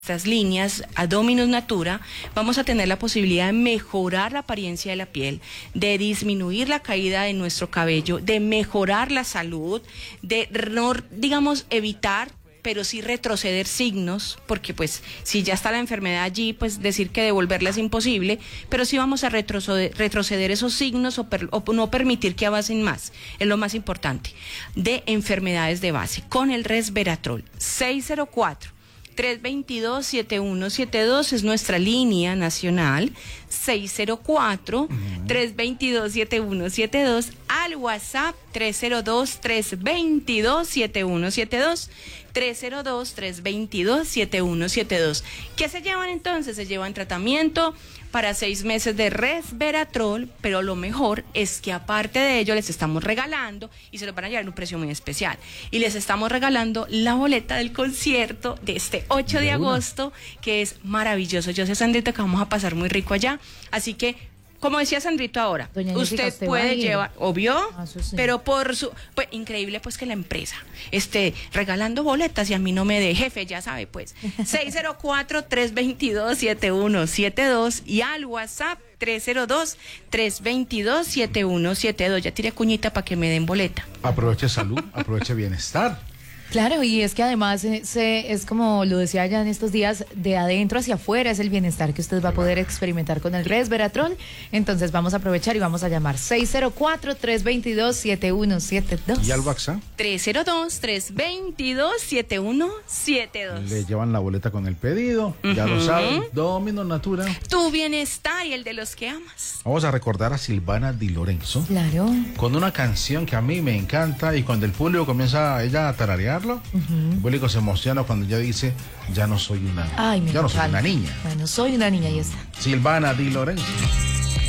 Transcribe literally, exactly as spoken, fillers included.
Estas líneas a Dominus Natura vamos a tener la posibilidad de mejorar la apariencia de la piel, de disminuir la caída de nuestro cabello, de mejorar la salud, de no, digamos, evitar, pero sí retroceder signos, porque pues si ya está la enfermedad allí, pues decir que devolverla es imposible, pero sí vamos a retroceder, retroceder esos signos o, per, o no permitir que avancen más, es lo más importante, de enfermedades de base, con el resveratrol. seis cero cuatro, tres dos dos, siete uno siete dos es nuestra línea nacional, seis cero cuatro, tres dos dos, siete uno siete dos, al WhatsApp tres cero dos, tres dos dos, siete uno siete dos, tres cero dos, tres dos dos, siete uno siete dos. ¿Qué se llevan entonces? Se llevan tratamiento para seis meses de resveratrol, pero lo mejor es que aparte de ello les estamos regalando, y se los van a llevar en un precio muy especial, y les estamos regalando la boleta del concierto de este ocho de agosto, que es maravilloso. Yo sé, Sandrita, que vamos a pasar muy rico allá, así que, como decía Sandrito ahora, Doña usted, Jessica, ¿usted puede llevar, obvio, ah, sí. pero por su, pues increíble pues que la empresa esté regalando boletas y a mí no me dé, jefe, ya sabe pues, seis cero cuatro, tres dos dos, siete uno siete dos y al WhatsApp tres cero dos, tres dos dos, siete uno siete dos, ya tiré cuñita para que me den boleta. Aproveche salud, aproveche bienestar. Claro, y es que además eh, se, es como lo decía ya en estos días, de adentro hacia afuera es el bienestar que usted va a poder experimentar con el resveratrol. Entonces vamos a aprovechar y vamos a llamar seis cero cuatro, tres dos dos, siete uno siete dos. ¿Y al WhatsApp? tres cero dos, tres dos dos, siete uno siete dos. Le llevan la boleta con el pedido, uh-huh. Ya lo saben, Dominus Natura. Tu bienestar y el de los que amas. Vamos a recordar a Silvana Di Lorenzo. Claro. Con una canción que a mí me encanta, y cuando el público comienza ella a tararear, Uh-huh. el público se emociona cuando ella dice, ya no soy una, Ay, me ya no soy una niña. Bueno, soy una niña y está. Silvana Di Lorenzo.